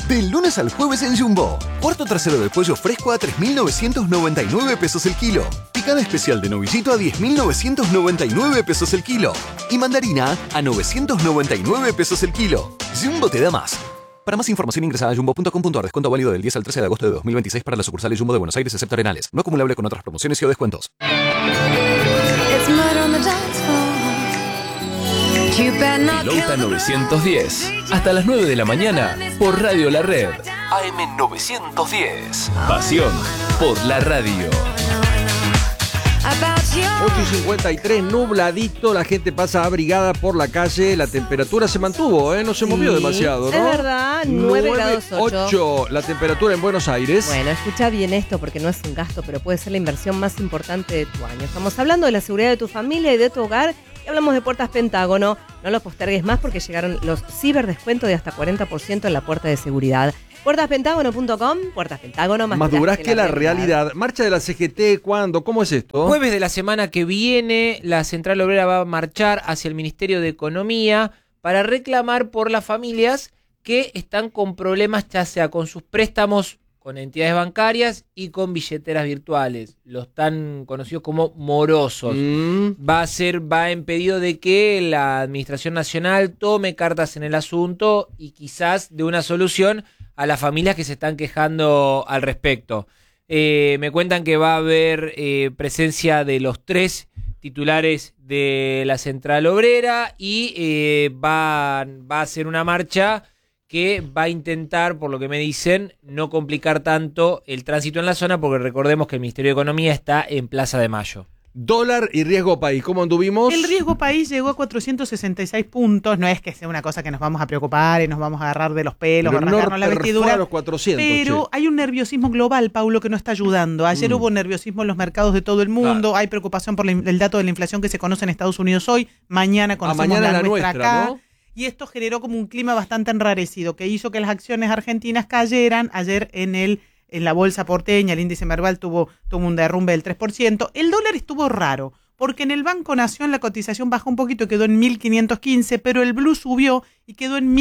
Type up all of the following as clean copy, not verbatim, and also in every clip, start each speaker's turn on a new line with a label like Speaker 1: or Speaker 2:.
Speaker 1: Del lunes al jueves en Jumbo. Cuarto trasero de pollo fresco a 3.999 pesos el kilo. Picada especial de novillito a 10.999 pesos el kilo. Y mandarina a 999 pesos el kilo. Jumbo te da más. Para más información ingresa a jumbo.com.ar. Descuento válido del 10 al 13 de agosto de 2026 para las sucursales Jumbo de Buenos Aires, excepto Arenales. No acumulable con otras promociones y o descuentos.
Speaker 2: Pilota 910. Hasta las 9 de la mañana por Radio La Red. AM 910. Pasión por la radio.
Speaker 3: 8:53, nubladito, la gente pasa abrigada por la calle, la temperatura se mantuvo, no se movió demasiado, ¿no?
Speaker 4: Es verdad, 9 grados 8.
Speaker 3: La temperatura en Buenos Aires.
Speaker 4: Bueno, escucha bien esto porque no es un gasto, pero puede ser la inversión más importante de tu año. Estamos hablando de la seguridad de tu familia y de tu hogar y hablamos de Puertas Pentágono. No lo postergues más porque llegaron los ciberdescuentos de hasta 40% en la puerta de seguridad. Puertaspentágono.com, Puertas Pentágono,
Speaker 3: más duras que la realidad. Marcha de la CGT, ¿cuándo? ¿Cómo es esto?
Speaker 5: Jueves de la semana que viene, la Central Obrera va a marchar hacia el Ministerio de Economía para reclamar por las familias que están con problemas, ya sea con sus préstamos con entidades bancarias y con billeteras virtuales, los tan conocidos como morosos. Va en pedido de que la Administración Nacional tome cartas en el asunto y quizás dé una solución a las familias que se están quejando al respecto. Me cuentan que va a haber presencia de los 3 titulares de la Central Obrera y va a ser una marcha que va a intentar, por lo que me dicen, no complicar tanto el tránsito en la zona, porque recordemos que el Ministerio de Economía está en Plaza de Mayo.
Speaker 3: Dólar y riesgo país, ¿cómo anduvimos?
Speaker 6: El riesgo país llegó a 466 puntos, no es que sea una cosa que nos vamos a preocupar y nos vamos a agarrar de los pelos o rasgarnos la vestidura,
Speaker 3: a los 400,
Speaker 6: pero hay un nerviosismo global, Paulo, que no está ayudando. Ayer hubo nerviosismo en los mercados de todo el mundo, hay preocupación por el dato de la inflación que se conoce en Estados Unidos hoy, mañana conocemos la nuestra acá, ¿no? Y esto generó como un clima bastante enrarecido, que hizo que las acciones argentinas cayeran. Ayer en la bolsa porteña, el índice Merval tuvo un derrumbe del 3%. El dólar estuvo raro, porque en el Banco Nación la cotización bajó un poquito y quedó en 1.515, pero el blue subió y quedó en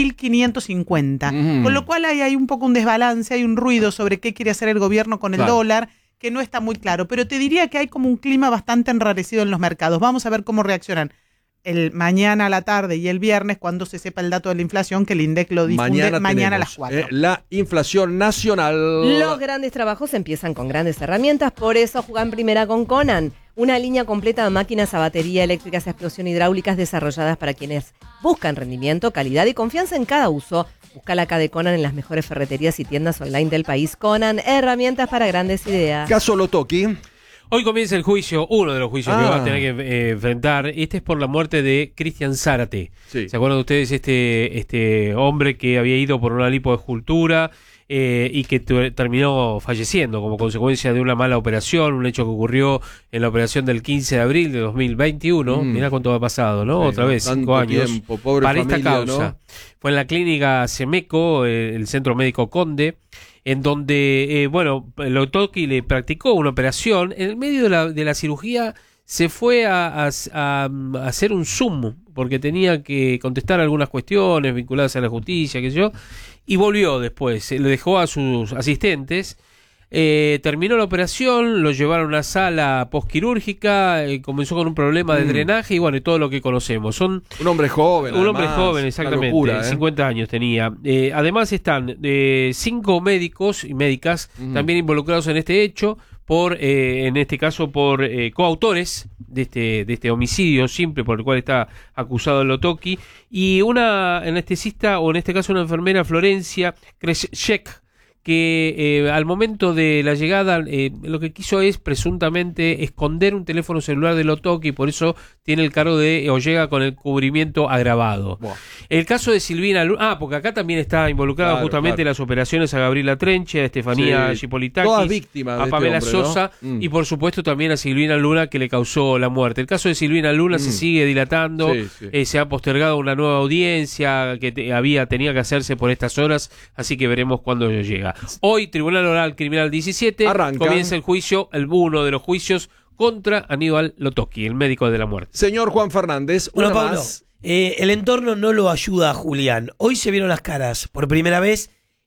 Speaker 6: 1.550. Con lo cual hay un poco un desbalance, hay un ruido sobre qué quiere hacer el gobierno con el dólar, que no está muy claro. Pero te diría que hay como un clima bastante enrarecido en los mercados. Vamos a ver cómo reaccionan el mañana a la tarde y el viernes, cuando se sepa el dato de la inflación, que el INDEC lo difunde mañana a las 4.
Speaker 3: La inflación nacional.
Speaker 4: Los grandes trabajos empiezan con grandes herramientas, por eso juegan primera con Conan. Una línea completa de máquinas a batería, eléctricas, a explosión hidráulicas desarrolladas para quienes buscan rendimiento, calidad y confianza en cada uso. Busca la K de Conan en las mejores ferreterías y tiendas online del país. Conan, herramientas para grandes ideas.
Speaker 3: Caso Lotoki.
Speaker 7: Hoy comienza el juicio, uno de los juicios que va a tener que enfrentar. Este es por la muerte de Cristian Zárate. Sí. ¿Se acuerdan ustedes este hombre que había ido por una lipoescultura y que terminó falleciendo como consecuencia de una mala operación, un hecho que ocurrió en la operación del 15 de abril de 2021? Mirá cuánto ha pasado, ¿no? Sí, otra vez, 5 años.
Speaker 3: Tiempo, pobre
Speaker 7: para
Speaker 3: familia,
Speaker 7: esta causa. ¿No? Fue en la clínica Semeco, el Centro Médico Conde, en donde, Lotoki le practicó una operación. En el medio de la cirugía se fue a hacer un Zoom, porque tenía que contestar algunas cuestiones vinculadas a la justicia, qué sé yo, y volvió después, le dejó a sus asistentes. Terminó la operación, lo llevaron a una sala postquirúrgica, comenzó con un problema de drenaje y todo lo que conocemos. Un
Speaker 3: hombre joven.
Speaker 7: Un hombre joven, exactamente, locura, 50 años tenía. Además están 5 médicos y médicas también involucrados en este hecho, en este caso por coautores de este homicidio simple por el cual está acusado el Lotoki, y una anestesista, o en este caso una enfermera, Florencia Kreshek, que al momento de la llegada lo que quiso es presuntamente esconder un teléfono celular de Lotoki, y por eso tiene el cargo o llega con el cubrimiento agravado. Wow. El caso de Silvina Luna, porque acá también está involucrado justamente las operaciones a Gabriela Trenche, a Estefanía Chipolitakis,
Speaker 3: todas víctimas
Speaker 7: a Pamela
Speaker 3: este hombre,
Speaker 7: Sosa, ¿no? Y por supuesto también a Silvina Luna, que le causó la muerte. El caso de Silvina Luna se sigue dilatando, se ha postergado una nueva audiencia que tenía que hacerse por estas horas, así que veremos cuándo llega. Hoy, Tribunal Oral Criminal 17, comienza el juicio, uno de los juicios contra Aníbal Lotoki, el médico de la muerte.
Speaker 3: Señor Juan Fernández,
Speaker 8: Pablo, más. El entorno no lo ayuda a Julián. Hoy se vieron las caras por primera vez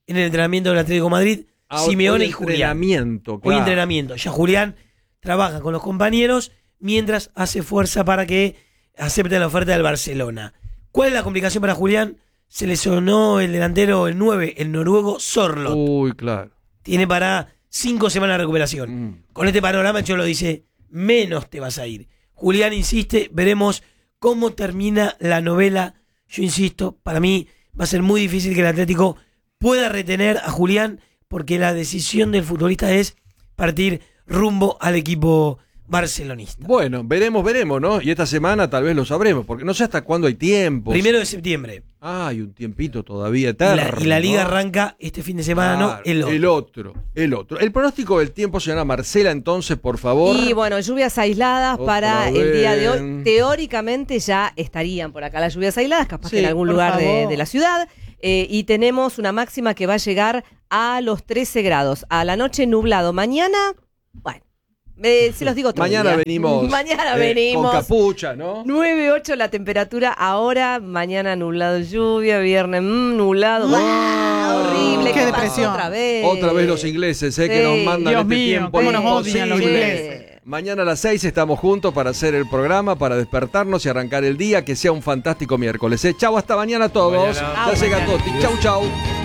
Speaker 8: en el entrenamiento del Atlético de Madrid, Simeone y Julián.
Speaker 3: Claro.
Speaker 8: Hoy entrenamiento. Ya Julián trabaja con los compañeros mientras hace fuerza para que acepte la oferta del Barcelona. ¿Cuál es la complicación para Julián? Se lesionó el delantero, el 9, el noruego Sorloth.
Speaker 3: Uy, claro.
Speaker 8: Tiene para 5 semanas de recuperación. Con este panorama, Cholo dice, menos te vas a ir. Julián insiste, veremos cómo termina la novela. Yo insisto, para mí va a ser muy difícil que el Atlético pueda retener a Julián, porque la decisión del futbolista es partir rumbo al equipo barcelonista.
Speaker 3: Bueno, veremos, ¿no? Y esta semana tal vez lo sabremos, porque no sé hasta cuándo hay tiempo.
Speaker 8: 1 de septiembre.
Speaker 3: Hay un tiempito todavía eterno.
Speaker 8: Y la liga arranca este fin de semana,
Speaker 3: claro,
Speaker 8: ¿no?
Speaker 3: El otro. El pronóstico del tiempo, señora Marcela, entonces, por favor.
Speaker 4: Y bueno, lluvias aisladas para el día de hoy. Teóricamente ya estarían por acá las lluvias aisladas, capaz que en algún lugar de la ciudad. Y tenemos una máxima que va a llegar a los 13 grados. A la noche nublado. Mañana, bueno. Se los digo todo.
Speaker 3: Mañana venimos. Con capucha, ¿no?
Speaker 4: 9-8 la temperatura ahora. Mañana nublado, lluvia. Viernes nublado. Horrible.
Speaker 6: Qué depresión.
Speaker 4: Otra vez
Speaker 3: los ingleses, que nos mandan
Speaker 6: Dios mío,
Speaker 3: tiempo.
Speaker 6: ¿cómo nos odian los ingleses?
Speaker 3: Mañana a las 6 estamos juntos para hacer el programa, para despertarnos y arrancar el día. Que sea un fantástico miércoles. Chau, hasta mañana a todos. Ya llega Toti. Chau.